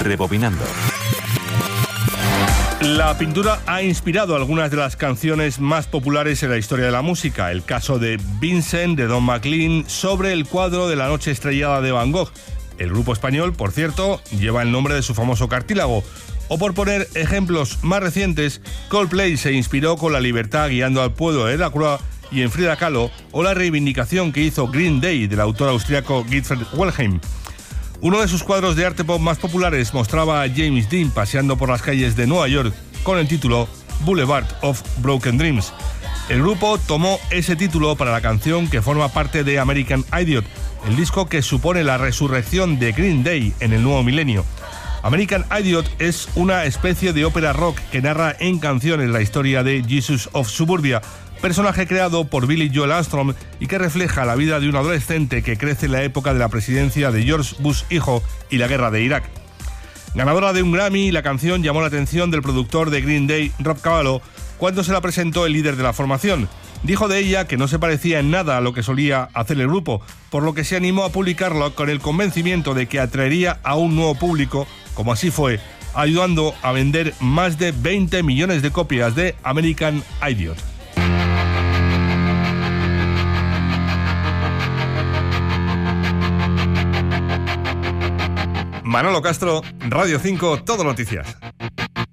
Rebobinando. La pintura ha inspirado algunas de las canciones más populares en la historia de la música. El caso de Vincent, de Don McLean, sobre el cuadro de La noche estrellada de Van Gogh. El grupo español, por cierto, lleva el nombre de su famoso cartílago. O por poner ejemplos más recientes, Coldplay se inspiró con La libertad guiando al pueblo de Delacroix y en Frida Kahlo, o la reivindicación que hizo Green Day del autor austriaco Gottfried Wilhelm. Uno de sus cuadros de arte pop más populares mostraba a James Dean paseando por las calles de Nueva York con el título Boulevard of Broken Dreams. El grupo tomó ese título para la canción que forma parte de American Idiot, el disco que supone la resurrección de Green Day en el nuevo milenio. American Idiot es una especie de ópera rock que narra en canciones la historia de Jesus of Suburbia, personaje creado por Billy Joel Armstrong y que refleja la vida de un adolescente que crece en la época de la presidencia de George Bush hijo y la guerra de Irak. Ganadora de un Grammy, la canción llamó la atención del productor de Green Day, Rob Cavallo, cuando se la presentó el líder de la formación. Dijo de ella que no se parecía en nada a lo que solía hacer el grupo, por lo que se animó a publicarlo con el convencimiento de que atraería a un nuevo público, como así fue, ayudando a vender más de 20 millones de copias de American Idiot. Manolo Castro, Radio 5, Todo Noticias.